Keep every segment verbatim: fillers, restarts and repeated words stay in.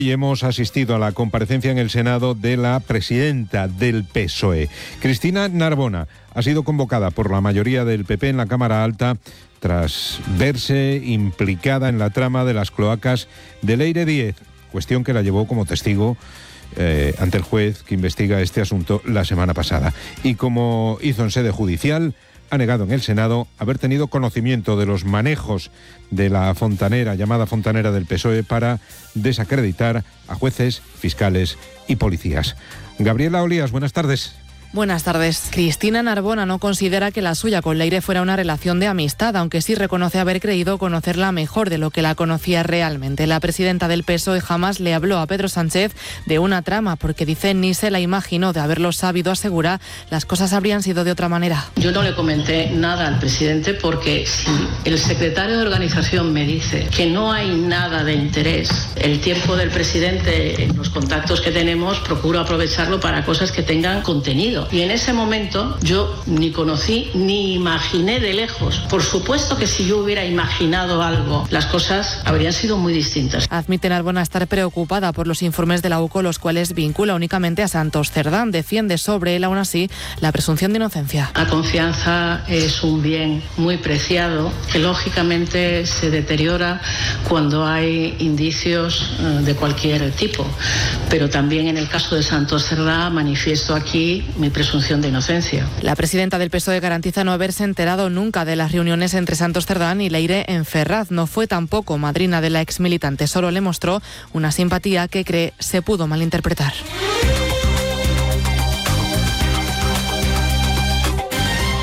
Y hemos asistido a la comparecencia en el Senado de la presidenta del P S O E. Cristina Narbona ha sido convocada por la mayoría del P P en la Cámara Alta tras verse implicada en la trama de las cloacas de Leire Díez, cuestión que la llevó como testigo eh, ante el juez que investiga este asunto la semana pasada. Y como hizo en sede judicial, ha negado en el Senado haber tenido conocimiento de los manejos de la fontanera, llamada fontanera del P S O E, para desacreditar a jueces, fiscales y policías. Gabriela Olías, buenas tardes. Buenas tardes. Cristina Narbona no considera que la suya con Leire fuera una relación de amistad, aunque sí reconoce haber creído conocerla mejor de lo que la conocía realmente. La presidenta del P S O E jamás le habló a Pedro Sánchez de una trama, porque dice ni se la imaginó. De haberlo sabido, asegura, las cosas habrían sido de otra manera. Yo no le comenté nada al presidente porque si el secretario de organización me dice que no hay nada de interés, el tiempo del presidente en los contactos que tenemos procuro aprovecharlo para cosas que tengan contenido. Y en ese momento yo ni conocí ni imaginé de lejos. Por supuesto que si yo hubiera imaginado algo, las cosas habrían sido muy distintas. Admite Narbona estar preocupada por los informes de la U C O, los cuales vincula únicamente a Santos Cerdán. Defiende sobre él, aún así, la presunción de inocencia. La confianza es un bien muy preciado que lógicamente se deteriora cuando hay indicios de cualquier tipo. Pero también en el caso de Santos Cerdán manifiesto aquí mi presunción de inocencia. La presidenta del P S O E garantiza no haberse enterado nunca de las reuniones entre Santos Cerdán y Leire en Ferraz. No fue tampoco madrina de la exmilitante, solo le mostró una simpatía que cree se pudo malinterpretar.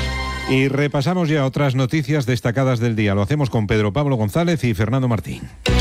Y repasamos ya otras noticias destacadas del día. Lo hacemos con Pedro Pablo González y Fernando Martín.